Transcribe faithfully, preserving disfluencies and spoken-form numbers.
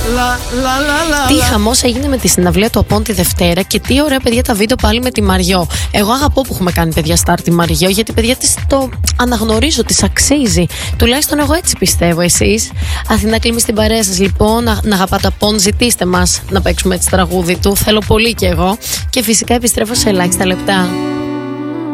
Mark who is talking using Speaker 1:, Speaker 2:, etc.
Speaker 1: Τι χαμός έγινε με τη συναυλία του Απόν τη Δευτέρα και τι ωραία παιδιά τα βίντεο πάλι με τη Μαριό. Εγώ αγαπώ που έχουμε κάνει παιδιά στάρ τη Μαριό, γιατί παιδιά της το αναγνωρίζω, της αξίζει. Τουλάχιστον εγώ έτσι πιστεύω. Εσείς, Αθηνά Κλίμη στην παρέα σας λοιπόν, να, να αγαπάτε Απόν, ζητήστε μας να παίξουμε έτσι τραγούδι του. Θέλω πολύ κι εγώ. Και φυσικά επιστρέφω σε ελάχιστα λεπτά.